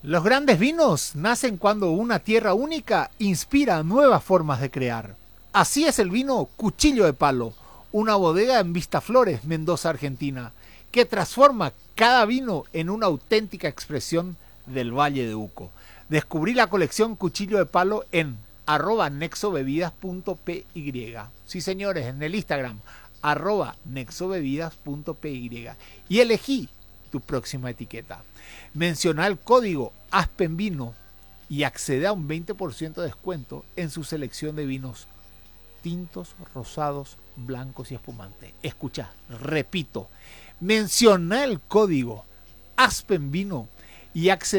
Los grandes vinos nacen cuando una tierra única inspira nuevas formas de crear. Así es el vino Cuchillo de Palo, una bodega en Vistaflores, Mendoza, Argentina, que transforma cada vino en una auténtica expresión del Valle de Uco. Descubrí la colección Cuchillo de Palo en @nexobebidas.py. Sí, señores, en el Instagram, @nexobebidas.py. Y elegí tu próxima etiqueta. Menciona el código ASPENVINO y accede a un 20% de descuento en su selección de vinos tintos, rosados, blancos y espumantes. Escucha, repito, menciona el código ASPENVINO y accede